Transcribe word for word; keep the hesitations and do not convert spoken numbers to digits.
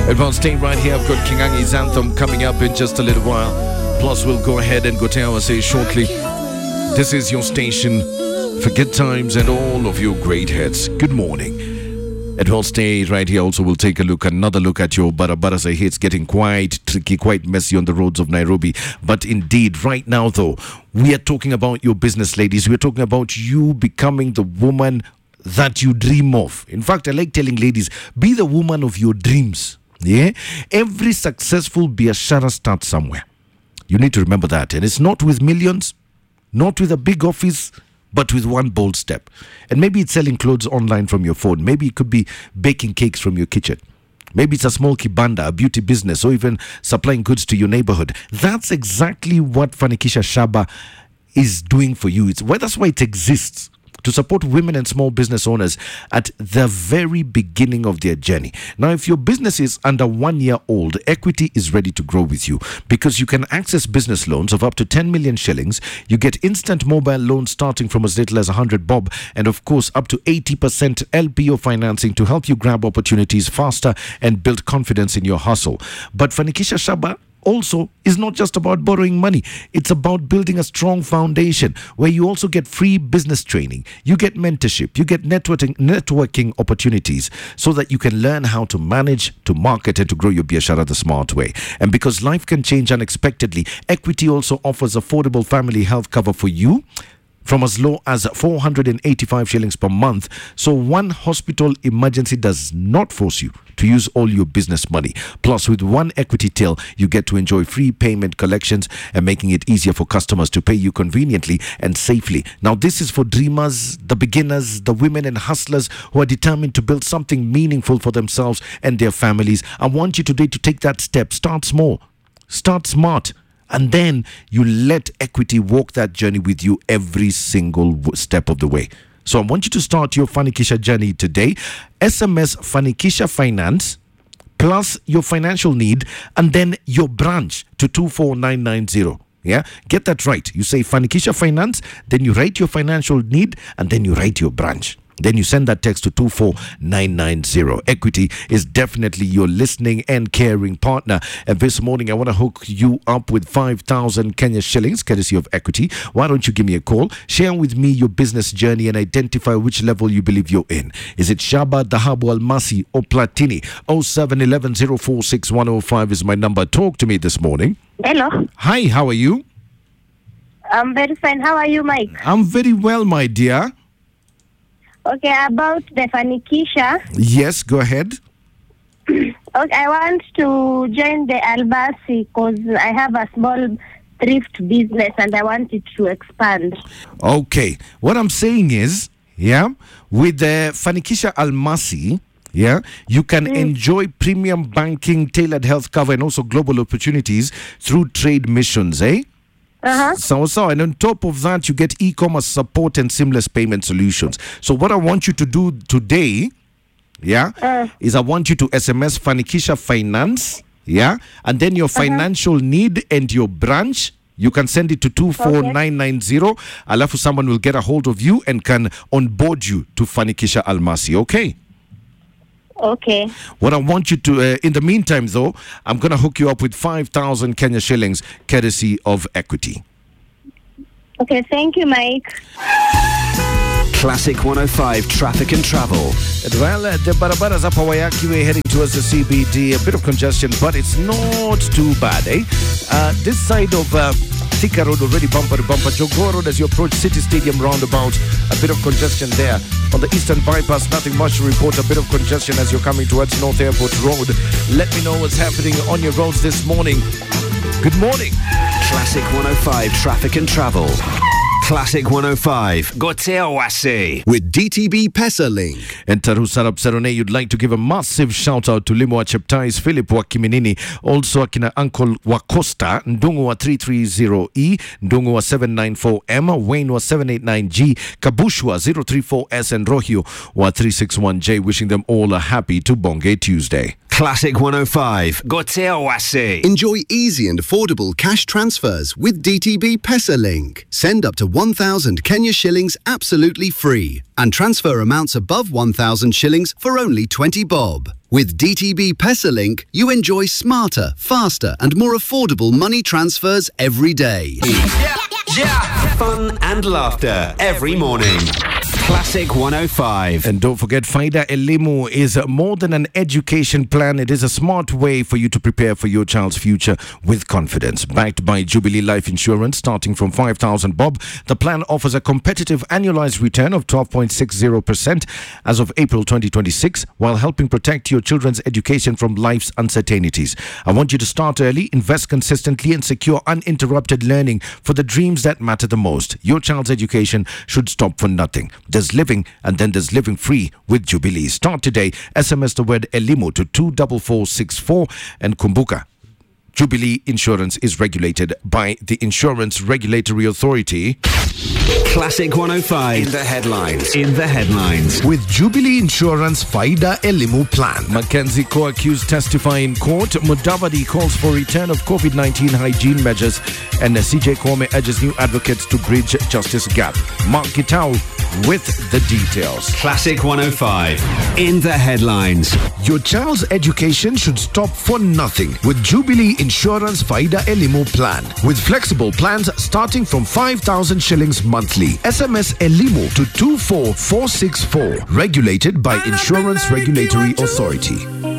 Advanced staying right here. I've got Kingangi's anthem coming up in just a little while. Plus, we'll go ahead and go to our say shortly. This is your station for good times and all of your great hits. Good morning. Advanced stay right here. Also, we'll take a look, another look at your barabaras. I hear it's getting quite tricky, quite messy on the roads of Nairobi. But indeed, right now, though, we are talking about your business, ladies. We're talking about you becoming the woman that you dream of. In fact, I like telling ladies, be the woman of your dreams. Yeah, every successful biashara starts somewhere. You need to remember that. And it's not with millions, not with a big office, but with one bold step. And maybe it's selling clothes online from your phone. Maybe it could be baking cakes from your kitchen. Maybe it's a small kibanda, a beauty business, or even supplying goods to your neighborhood. That's exactly what Fanikisha Shaba is doing for you. It's, well, that's why it exists. To support women and small business owners at the very beginning of their journey. Now, if your business is under one year old, Equity is ready to grow with you because you can access business loans of up to ten million shillings. You get instant mobile loans starting from as little as one hundred bob, and of course, up to eighty percent L P O financing to help you grab opportunities faster and build confidence in your hustle. But Fanikisha Shaba also is not just about borrowing money. It's about building a strong foundation where you also get free business training, you get mentorship, you get networking networking opportunities so that you can learn how to manage, to market, and to grow your biashara the smart way. And because life can change unexpectedly, Equity also offers affordable family health cover for you from as low as four hundred eighty-five shillings per month. So one hospital emergency does not force you to use all your business money. Plus, with one Equity till, you get to enjoy free payment collections and making it easier for customers to pay you conveniently and safely. Now, this is for dreamers, the beginners, the women and hustlers who are determined to build something meaningful for themselves and their families. I want you today to take that step. Start small. Start smart. And then you let Equity walk that journey with you every single step of the way. So I want you to start your Fanikisha journey today. S M S Fanikisha Finance plus your financial need and then your branch to two four nine nine zero. Yeah, get that right. You say Fanikisha Finance, then you write your financial need and then you write your branch. Then you send that text to two four nine nine zero. Equity is definitely your listening and caring partner. And this morning, I want to hook you up with five thousand Kenya shillings, courtesy of Equity. Why don't you give me a call? Share with me your business journey and identify which level you believe you're in. Is it Shaba, Dahabu, Almasi, or Platini? oh seven one one zero four six one oh five is my number. Talk to me this morning. Hello. Hi, how are you? I'm very fine. How are you, Mike? I'm very well, my dear. Okay, about the Fanikisha. Yes, go ahead. Okay, I want to join the Albasi because I have a small thrift business and I want it to expand. Okay, what I'm saying is, yeah, with the Fanikisha Almasi, yeah, you can mm. enjoy premium banking, tailored health cover, and also global opportunities through trade missions, eh? Uh-huh. So, so, and on top of that, you get e-commerce support and seamless payment solutions. So what I want you to do today, yeah, uh. is I want you to S M S Fanikisha Finance, yeah, and then your financial uh-huh. need and your branch, you can send it to two four nine nine zero. Alafu someone will get a hold of you and can onboard you to Fanikisha Almasi, okay? Okay. What I want you to, uh, in the meantime, though, I'm going to hook you up with five thousand Kenya shillings, courtesy of Equity. Okay, thank you, Mike. Classic one oh five Traffic and Travel. Well, uh, the barabaras up Hawaiiaki way heading towards the C B D. A bit of congestion, but it's not too bad, eh? Uh, this side of uh, Thika Road already bumper to bumper. Jogoo Road as you approach City Stadium roundabout. A bit of congestion there. On the Eastern Bypass, nothing much to report. A bit of congestion as you're coming towards North Airport Road. Let me know what's happening on your roads this morning. Good morning. Classic one oh five Traffic and Travel. Classic one oh five, Goteo Wase. With D T B PesaLink. And Taru Sarab Sarone, you'd like to give a massive shout out to Limo Cheptais, Philip wa Kiminini, also Akina Uncle Wacosta, Ndungu wa three three zero E, Ndungu wa seven nine four M, Wayne wa seven eight nine G, Kabushwa zero three four S, and Rohio wa three six one J, wishing them all a happy Tubonge Tuesday. Classic one oh five. Gotea Wase. Enjoy easy and affordable cash transfers with D T B PesaLink. Send up to one thousand Kenya shillings absolutely free and transfer amounts above one thousand shillings for only twenty bob. With D T B PesaLink, you enjoy smarter, faster and more affordable money transfers every day. Yeah, yeah. Fun and laughter every morning. Classic one oh five. And don't forget, Faida Elimu is more than an education plan. It is a smart way for you to prepare for your child's future with confidence. Backed by Jubilee Life Insurance, starting from five thousand bob, the plan offers a competitive annualized return of twelve point six zero percent as of April twenty twenty-six, while helping protect your children's education from life's uncertainties. I want you to start early, invest consistently, and secure uninterrupted learning for the dreams that matter the most. Your child's education should stop for nothing. There's living, and then there's living free with Jubilee. Start today. S M S the word Elimu to two four four six four and Kumbuka. Jubilee Insurance is regulated by the Insurance Regulatory Authority. Classic one oh five. In the headlines. In the headlines. With Jubilee Insurance Faida Elimu plan. Mackenzie co-accused testify in court. Mudavadi calls for return of COVID nineteen hygiene measures. And C J Kwame urges new advocates to bridge justice gap. Mark Gitau with the details. Classic one oh five. In the headlines. Your child's education should stop for nothing with Jubilee Insurance Faida Elimu plan. With flexible plans starting from five thousand shillings monthly. S M S Elimu to two four four six four. Regulated by Insurance Regulatory Authority.